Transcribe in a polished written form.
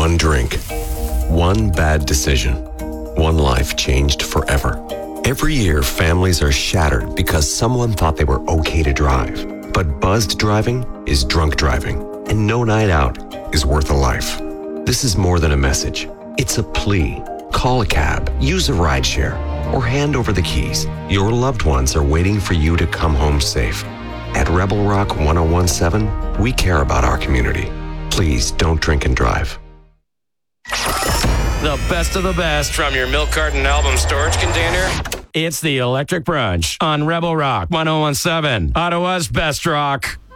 One drink. One bad decision. One life changed forever. Every year, families are shattered because someone thought they were okay to drive. But buzzed driving is drunk driving, and no night out is worth a life. This is more than a message. It's a plea. Call a cab, use a rideshare, or hand over the keys. Your loved ones are waiting for you to come home safe. At Rebel Rock 1017, we care about our community. Please don't drink and drive. The best of the best from your milk carton album storage container. It's the Electric Brunch on Rebel Rock 1017, Ottawa's best rock.